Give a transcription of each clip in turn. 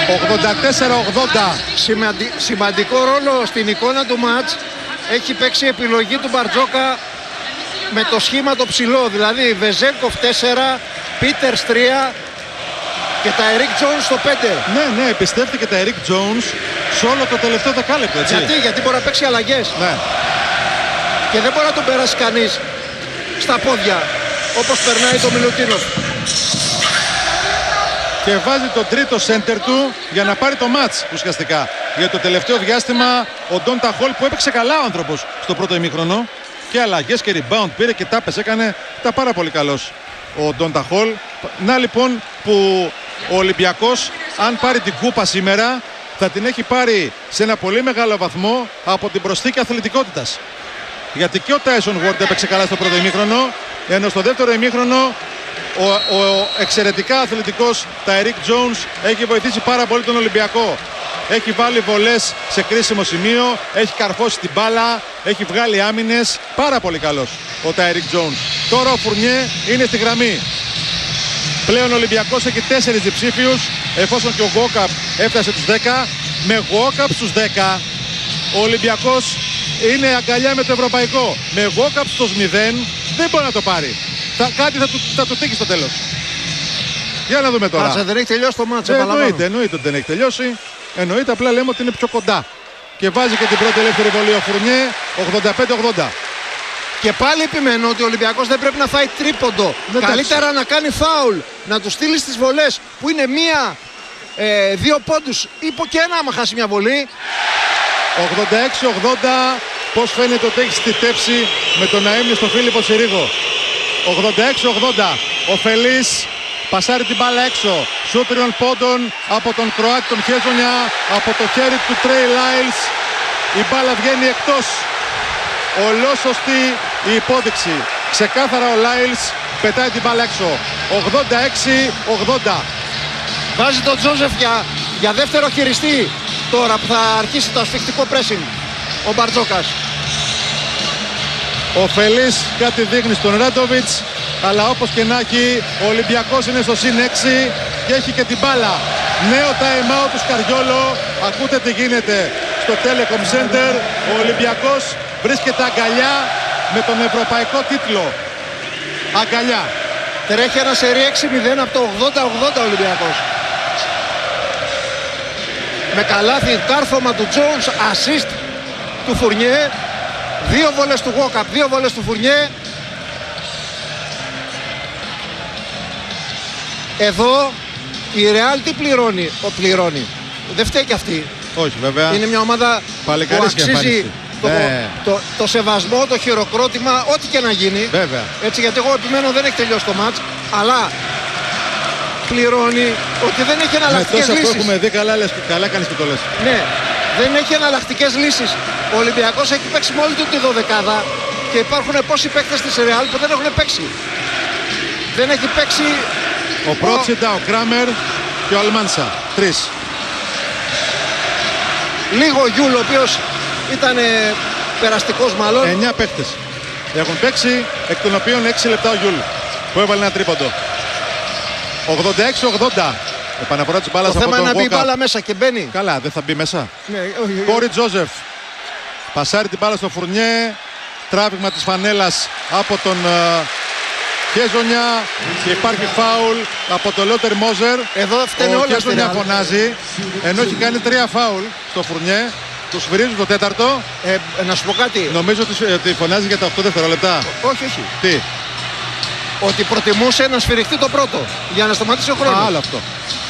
Σημαντικό ρόλο στην εικόνα του μάτς έχει παίξει η επιλογή του Μπαρτζόκα με το σχήμα το ψηλό, δηλαδή Βεζέγκοφ 4, Πίτερς 3 και τα Ερικ Τζόουνς στο 5. Ναι, εμπιστεύτηκε τα Ερικ Τζόουνς σε όλο το τελευταίο δεκάλεπτο, έτσι. Γιατί μπορεί να παίξει αλλαγές. Ναι. Και δεν μπορεί να τον περάσει κανείς στα πόδια όπως περνάει το Μιλουτίνοφ. Και βάζει τον τρίτο σέντερ του για να πάρει το μάτς ουσιαστικά. Για το τελευταίο διάστημα ο Ντόντα Χολ, που έπαιξε καλά ο άνθρωπος στο πρώτο ημίχρονο, και αλλαγές και rebound πήρε και τάπες έκανε, τα πάρα πολύ καλός ο Ντόντα Χολ. Να λοιπόν που ο Ολυμπιακός, αν πάρει την κούπα σήμερα, θα την έχει πάρει σε ένα πολύ μεγάλο βαθμό από την προσθήκη αθλητικότητας. Γιατί και ο Τάισον Γουόρντ έπαιξε καλά στο πρώτο ημίχρονο, ενώ στο δεύτερο ημίχρονο ο εξαιρετικά αθλητικός Τάιρικ Τζόουνς έχει βοηθήσει πάρα πολύ τον Ολυμπιακό. Έχει βάλει βολές σε κρίσιμο σημείο, έχει καρφώσει την μπάλα, έχει βγάλει άμυνες. Πάρα πολύ καλός ο Τάιρικ Τζόουνς. Τώρα ο Φουρνιέ είναι στη γραμμή. Πλέον ο Ολυμπιακός έχει 4 διψήφιους, εφόσον και ο Γουόκαπ έφτασε τους 10. Με Γουόκαπ στους 10 ο Ολυμπιακός είναι αγκαλιά με το ευρωπαϊκό. Με Γουόκαπ στους 0 δεν μπορεί να το πάρει. Κάτι θα του τύχει στο τέλος. Για να δούμε τώρα. Κάτσε, δεν έχει τελειώσει το μάτς. Εννοείται ότι δεν έχει τελειώσει. Εννοείται, απλά λέμε ότι είναι πιο κοντά. Και βάζει και την πρώτη ελεύθερη βολή ο Φουρνιέ, 85-80. Και πάλι επιμένω ότι ο Ολυμπιακός δεν πρέπει να φάει τρίποντο. Καλύτερα να κάνει φάουλ, να του στείλει στις βολές που είναι 1-2 πόντους ή και ένα άμα χάσει μια βολή. 86-80. Πώς φαίνεται ότι έχει στιτέψει με τον να έμεινε στο Φίλιππο Σιρίγο. 86-80. Ο Φελής πασάρει την μπάλα έξω. Σουτ τριών πόντων από τον Κροάτη τον Χέζονια, από το χέρι του Τρέι Λάιλς. Η μπάλα βγαίνει εκτός. Ολόσωστη η υπόδειξη. Ξεκάθαρα ο Λάιλς πετάει την μπάλα έξω. 86-80. Βάζει τον Τζόζεφ για δεύτερο χειριστή τώρα που θα αρχίσει το ασφιχτικό pressing ο Μπαρτζόκας. Ο Φελής κάτι δείχνει στον Ράντοβιτς, αλλά όπως και να έχει ο Ολυμπιακός είναι στο συν 6 και έχει και την μπάλα. Νέο time out του Σκαριόλο. Ακούτε τι γίνεται στο Telecom Center. Ο Ολυμπιακός βρίσκεται αγκαλιά με τον ευρωπαϊκό τίτλο. Αγκαλιά. Τρέχει ένα σερί 6-0 από το 80-80 ο Ολυμπιακός. Με καλάθι, κάρφωμα του Τζόουνς, assist του Φουρνιέ. 2 βόλες του Γουόκαπ, 2 βόλες του Φουρνιέ. Εδώ η Ρεάλ τι πληρώνει. Δεν φταίει κι αυτή. Όχι βέβαια. Είναι μια ομάδα που αξίζει το σεβασμό, το χειροκρότημα, ό,τι και να γίνει. Βέβαια. Έτσι, γιατί εγώ επιμένω δεν έχει τελειώσει το μάτς, αλλά πληρώνει ότι δεν έχει εναλλακτικές λύσεις. Με τόσα που έχουμε δει, καλά κάνεις και το λες. Ναι, δεν έχει εναλλακτικές λύσεις. Ο Ολυμπιακός έχει παίξει μόλι του τη 12η και υπάρχουν πόσοι παίκτες της Ρεάλ που δεν έχουν παίξει. Δεν έχει παίξει ο Πρότσιντα, ο Κράμερ και ο Αλμάνσα. 3. Λίγο ο Γιούλ, ο οποίος ήταν περαστικός μάλλον. 9 παίκτες έχουν παίξει, εκ των οποίων 6 λεπτά ο Γιούλ που έβαλε ένα τρίποντο. 86-80. Επαναφορά της μπάλας από τον Γουόκαπ. Το θέμα είναι να μπει μπάλα μέσα και μπαίνει. Καλά, δεν θα μπει μέσα. Ναι, Κόρι Τζόζεφ πασάρει την μπάλα στο Φουρνιέ. Τράβηγμα της φανέλας από τον Χέζονια και υπάρχει φάουλ από τον Λότερ Μόζερ. Εδώ φταίνε όλα. Ο Χέζονια φωνάζει, ενώ έχει κάνει 3 φάουλ στο Φουρνιέ. Του σφυρίζουν το 4ο. Να σου πω κάτι. Νομίζω ότι φωνάζει για τα 8 δευτερόλεπτα. Όχι. Τι? Ότι προτιμούσε να σφυριχτεί το πρώτο για να σταματήσει ο χρόνος. Άλλο αυτό.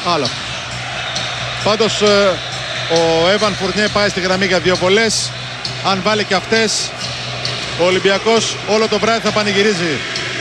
Πάντως ο Έβαν Φουρνιέ πάει στη γραμμή για 2 βολές. Αν βάλει και αυτές, ο Ολυμπιακός όλο το βράδυ θα πανηγυρίζει.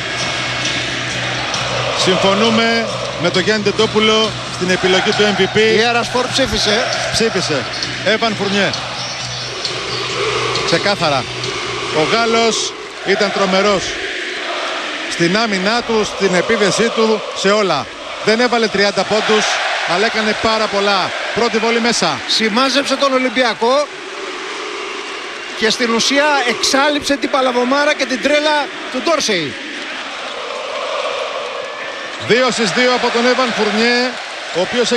Συμφωνούμε με τον Γιάννη Τεντόπουλο στην επιλογή του MVP. Η Αερασπορ ψήφισε. Έβαν Φουρνιέ. Ξεκάθαρα. Ο Γάλλος ήταν τρομερός. Στην άμυνά του, στην επίθεσή του, σε όλα. Δεν έβαλε 30 πόντους, αλλά έκανε πάρα πολλά. Πρώτη βολή μέσα. Σημάζεψε τον Ολυμπιακό και στην ουσία εξάλειψε την παλαβομάρα και την τρέλα του Ντόρσεϊ. 2 στις 2 από τον Έβαν Φουρνιέ, ο οποίος